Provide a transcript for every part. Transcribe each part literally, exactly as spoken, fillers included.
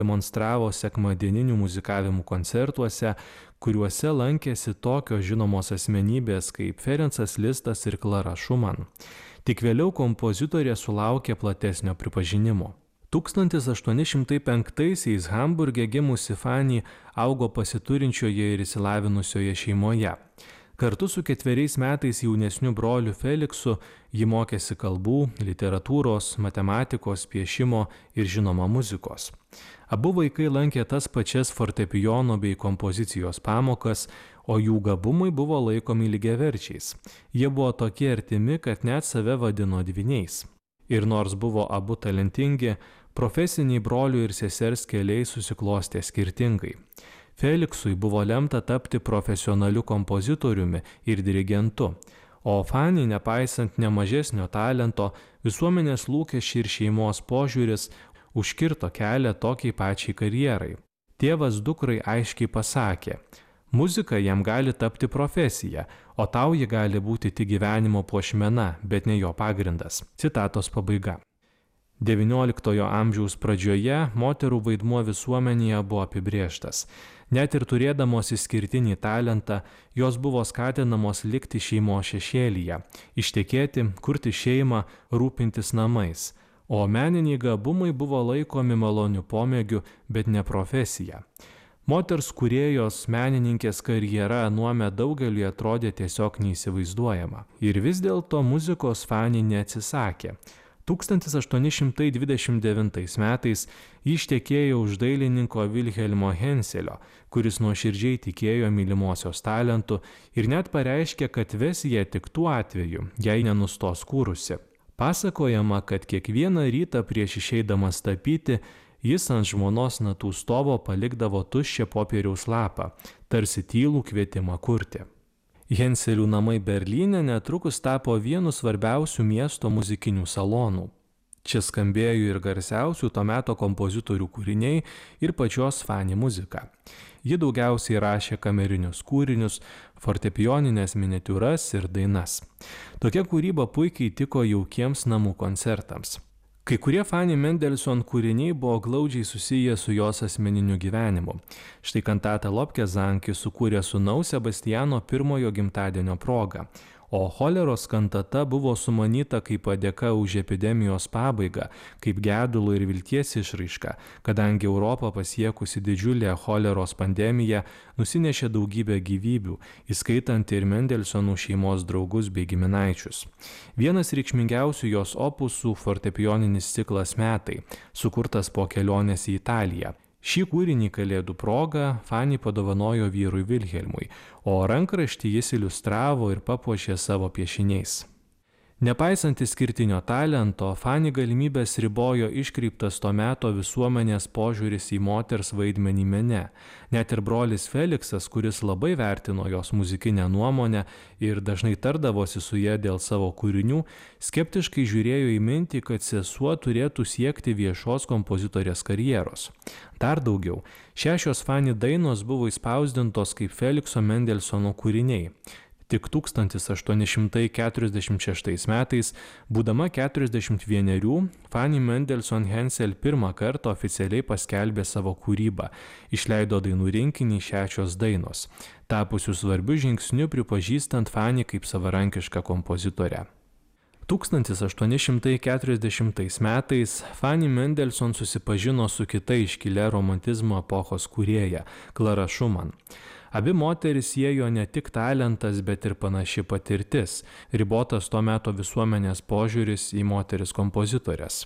demonstravo sekmadieninių muzikavimų koncertuose, kuriuose lankėsi tokios žinomos asmenybės kaip Ferencas Listas ir Klara Schumann. Tik vėliau kompozitorė sulaukė platesnio pripažinimo. tūkstantis aštuoni šimtai penktaisiais Hamburge gimusi Fanny augo pasiturinčioje ir išsilavinusioje šeimoje. Kartu su ketveriais metais jaunesniu broliu Feliksu ji mokėsi kalbų, literatūros, matematikos, piešimo ir žinoma muzikos. Abu vaikai lankė tas pačias fortepijono bei kompozicijos pamokas, o jų gabumai buvo laikomi lygiaverčiais. Jie buvo tokie artimi, kad net save vadino dvyniais. Ir nors buvo abu talentingi, profesiniai brolių ir sesers keliai susiklostė skirtingai. Feliksui buvo lemta tapti profesionaliu kompozitoriumi ir dirigentu, o Fanny, nepaisant nemažesnio talento, visuomenės lūkesčiai ir šeimos požiūris užkirto kelią tokiai pačiai karjerai. Tėvas dukrai aiškiai pasakė, muzika jam gali tapti profesija, o tau ji gali būti tik gyvenimo puošmena, bet ne jo pagrindas. Citatos pabaiga. devynioliktojo amžiaus pradžioje moterų vaidmuo visuomenėje buvo apibrėžtas. Net ir turėdamos išskirtinį talentą, jos buvo skatinamos likti šeimos šešėlyje, ištekėti, kurti šeimą, rūpintis namais, o meniniai gabumai buvo laikomi maloniu pomėgiu, bet ne profesija. Moters kūrėjos menininkės karjera anuomet daugeliui atrodė tiesiog neįsivaizduojama. Ir vis dėlto muzikos Fanny neatsisakė. tūkstantis aštuoni šimtai dvidešimt devintais metais ji ištekėjo už dailininko Vilhelmo Henselio, kuris nuoširdžiai tikėjo mylimosios talentu ir net pareiškė, kad ves ją tik tuo atveju, jei nenustos kūrusi. Pasakojama, kad kiekvieną rytą prieš išeidamas tapyti, jis ant žmonos natų stovo palikdavo tuščią popieriaus lapą, tarsi tylų kvietimą kurti. Henselių namai Berlyne netrukus tapo vienu svarbiausių miesto muzikinių salonų. Čia skambėjo ir garsiausių to meto kompozitorių kūriniai ir pačios Fanny muzika. Ji daugiausiai rašė kamerinius kūrinius, fortepijoninės miniatiūras ir dainas. Tokia kūryba puikiai tiko jaukiems namų koncertams. Kai kurie Fanny Mendelssohn kūriniai buvo glaudžiai susiję su jos asmeniniu gyvenimu. Štai kantatą Lobkezanki sukūrė sūnaus Sebastiano pirmojo gimtadienio proga, o choleros kantata buvo sumanyta kaip padėka už epidemijos pabaigą, kaip gedulo ir vilties išraiška, kadangi Europą pasiekusi didžiulė choleros pandemija nusinešė daugybę gyvybių, įskaitant ir Mendelssohnų šeimos draugus bei giminaičius. Vienas reikšmingiausių jos opusų fortepijoninis ciklas Metai, sukurtas po kelionės į Italiją. Šį kūrinį kalėdų proga Fanny padovanojo vyrui Vilhelmui, o rankraštį jis iliustravo ir papuošė savo piešiniais. Nepaisant išskirtinio talento, Fanny galimybės ribojo iškreiptas to meto visuomenės požiūris į moters vaidmenį mene. Net ir brolis Feliksas, kuris labai vertino jos muzikinę nuomonę ir dažnai tardavosi su ja dėl savo kūrinių, skeptiškai žiūrėjo į mintį, kad sesuo turėtų siekti viešos kompozitorės karjeros. Dar daugiau, šešios Fanny dainos buvo įspausdintos kaip Felikso Mendelssohno kūriniai. Tik tūkstantis aštuoni šimtai keturiasdešimt šeštais metais, būdama keturiasdešimt vienerių, Fanny Mendelssohn Hensel pirmą kartą oficialiai paskelbė savo kūrybą, išleido dainų rinkinį Šešios dainos, tapusių svarbių žingsnių pripažįstant Fanny kaip savarankišką kompozitorę. tūkstantis aštuoni šimtai keturiasdešimtais metais Fanny Mendelssohn susipažino su kita iškilia romantizmo epochos kūrėja, Klara Schumann. Abi moteris siejo ne tik talentas, bet ir panaši patirtis, ribotas to meto visuomenės požiūris į moteris kompozitorės.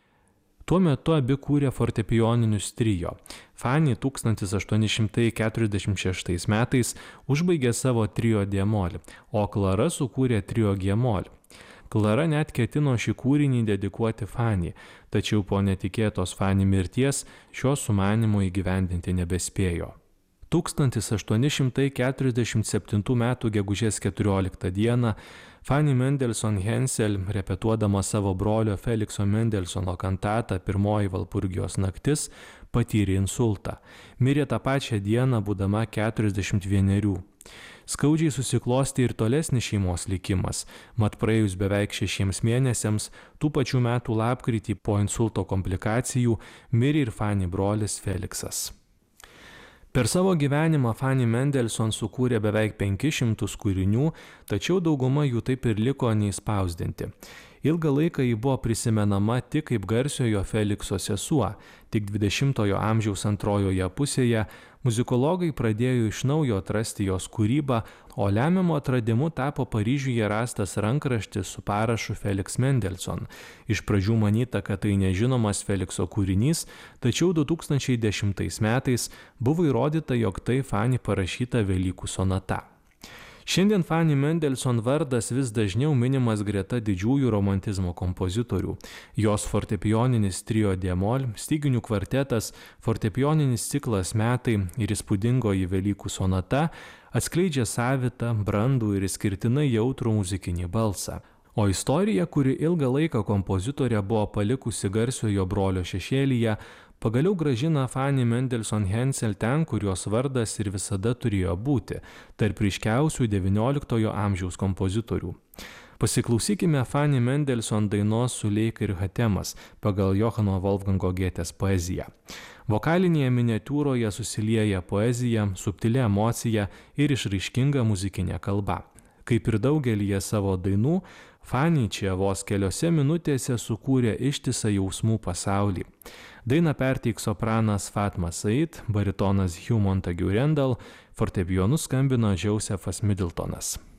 Tuo metu abi kūrė fortepijoninius trio. Fanny tūkstantis aštuoni šimtai keturiasdešimt šeštais metais užbaigė savo trio d-molį, o Klara sukūrė trio g-molį. Klara net ketino šį kūrinį dedikuoti Fanny, tačiau po netikėtos Fanny mirties šio sumanimo įgyvendinti nebespėjo. tūkstantis aštuoni šimtai keturiasdešimt septintų metų gegužės keturioliktą dieną Fanny Mendelssohn Hensel, repetuodama savo brolio Felikso Mendelssohno kantatą Pirmoji Valpurgijos naktis, patyrė insultą. Mirė tą pačią dieną, būdama keturiasdešimt vienerių. Skaudžiai susiklosti ir tolesnis šeimos likimas, mat praėjus beveik šešiems mėnesiams, tų pačių metų lapkritį po insulto komplikacijų mirė ir Fanny brolis Feliksas. Per savo gyvenimą Fanny Mendelssohn sukūrė beveik penkis šimtus kūrinių, tačiau dauguma jų taip ir liko neįspausdinti. Ilgą laiką ji buvo prisimenama tik kaip garsiojo Felikso sesuo, tik dvidešimtojo amžiaus antrojoje pusėje muzikologai pradėjo iš naujo atrasti jos kūrybą, o lemiamu atradimu tapo Paryžiuje rastas rankraštis su parašu Felix Mendelssohn. Iš pradžių manyta, kad tai nežinomas Felikso kūrinys, tačiau du tūkstančiai dešimtais metais buvo įrodyta, jog tai Fanny parašyta Velykų sonata. Šiandien Fanny Mendelssohn vardas vis dažniau minimas greta didžiųjų romantizmo kompozitorių. Jos fortepijoninis trio d-mol, styginių kvartetas, fortepijoninis ciklas Metai ir įspūdingoji Velykų sonata atskleidžia savitą, brandų ir išskirtinai jautrų muzikinį balsą. O istorija, kuri ilgą laiką kompozitorė buvo palikusi garsiojo brolio šešėlyje, pagaliau grąžina Fanny Mendelssohn Hensel ten, kur jos vardas ir visada turėjo būti, tarp ryškiausių devynioliktojo amžiaus kompozitorių. Pasiklausykime Fanny Mendelssohn dainos Suleika ir Hatemas pagal Johano Wolfgango Gėtės poeziją. Vokalinėje miniatiūroje susilieja poezija, subtili emocija ir išraiškinga muzikinė kalba. Kaip ir daugelyje savo dainų, Fanny čia vos keliose minutėse sukūrė ištisą jausmų pasaulį. Dainą perteiks sopranas Fatma Said, baritonas Hugh Montague Rendall, fortepijonu skambino Josephas Middletonas.